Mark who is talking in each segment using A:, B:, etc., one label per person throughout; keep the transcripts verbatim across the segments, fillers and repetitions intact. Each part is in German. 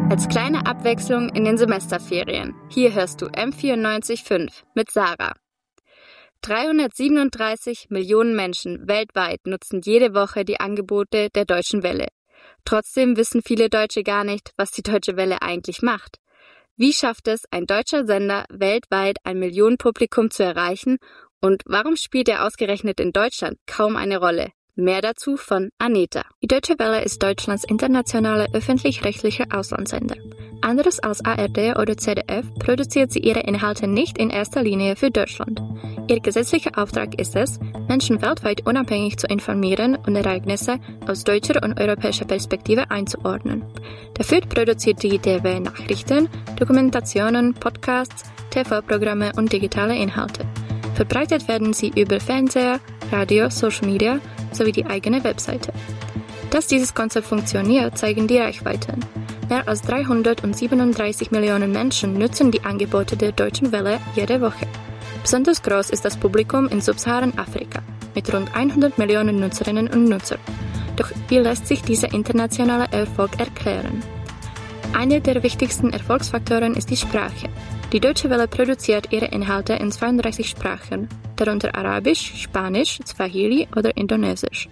A: Als kleine Abwechslung in den Semesterferien. Hier hörst du M vierundneunzig Komma fünf mit Sarah. dreihundertsiebenunddreißig Millionen Menschen weltweit nutzen jede Woche die Angebote der Deutschen Welle. Trotzdem wissen viele Deutsche gar nicht, was die Deutsche Welle eigentlich macht. Wie schafft es ein deutscher Sender, weltweit ein Millionenpublikum zu erreichen? Und warum spielt er ausgerechnet in Deutschland kaum eine Rolle? Mehr dazu von Aneta.
B: Die Deutsche Welle ist Deutschlands internationale öffentlich-rechtliche Auslandssender. Anders als A R D oder Z D F produziert sie ihre Inhalte nicht in erster Linie für Deutschland. Ihr gesetzlicher Auftrag ist es, Menschen weltweit unabhängig zu informieren und Ereignisse aus deutscher und europäischer Perspektive einzuordnen. Dafür produziert die D W Nachrichten, Dokumentationen, Podcasts, T V-Programme und digitale Inhalte. Verbreitet werden sie über Fernseher, Radio, Social Media sowie die eigene Webseite. Dass dieses Konzept funktioniert, zeigen die Reichweiten. Mehr als dreihundertsiebenunddreißig Millionen Menschen nutzen die Angebote der Deutschen Welle jede Woche. Besonders groß ist das Publikum in Subsaharan-Afrika mit rund hundert Millionen Nutzerinnen und Nutzern. Doch wie lässt sich dieser internationale Erfolg erklären? Einer der wichtigsten Erfolgsfaktoren ist die Sprache. Die Deutsche Welle produziert ihre Inhalte in zweiunddreißig Sprachen, darunter Arabisch, Spanisch, Swahili oder Indonesisch.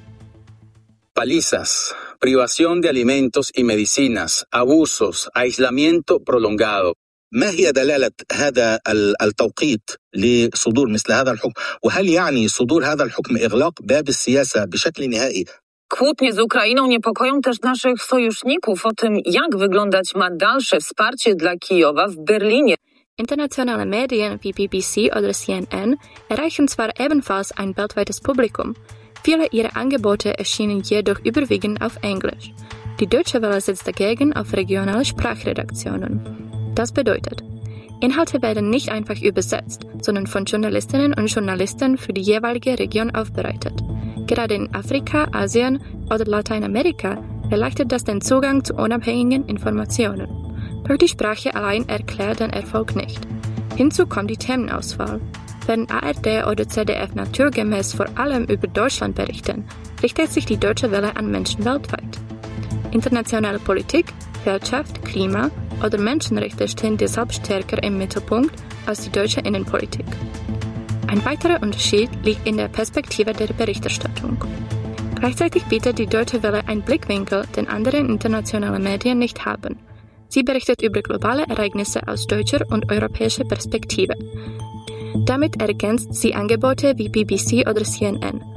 C: Palizas, privación de alimentos y medicinas, abusos, aislamiento prolongado. ما هي دلالة هذا التوقيت لصدور مثل هذا الحكم؟ وهل يعني صدور هذا الحكم إغلاق باب السياسة بشكل نهائي؟
D: Kłótnie z Ukrainą niepokoją też naszych sojuszników o tym, jak wyglądać ma dalsze wsparcie dla Kijowa w Berlinie.
B: Internationale Medien wie B B C oder C N N erreichen zwar ebenfalls ein weltweites Publikum, viele ihrer Angebote erschienen jedoch überwiegend auf Englisch. Die Deutsche Welle setzt dagegen auf regionale Sprachredaktionen. Das bedeutet, Inhalte werden nicht einfach übersetzt, sondern von Journalistinnen und Journalisten für die jeweilige Region aufbereitet. Gerade in Afrika, Asien oder Lateinamerika erleichtert das den Zugang zu unabhängigen Informationen. Doch die Sprache allein erklärt den Erfolg nicht. Hinzu kommt die Themenauswahl. Während A R D oder Z D F naturgemäß vor allem über Deutschland berichten, richtet sich die Deutsche Welle an Menschen weltweit. Internationale Politik, Wirtschaft, Klima oder Menschenrechte stehen deshalb stärker im Mittelpunkt als die deutsche Innenpolitik. Ein weiterer Unterschied liegt in der Perspektive der Berichterstattung. Gleichzeitig bietet die Deutsche Welle einen Blickwinkel, den andere internationale Medien nicht haben. Sie berichtet über globale Ereignisse aus deutscher und europäischer Perspektive. Damit ergänzt sie Angebote wie B B C oder C N N.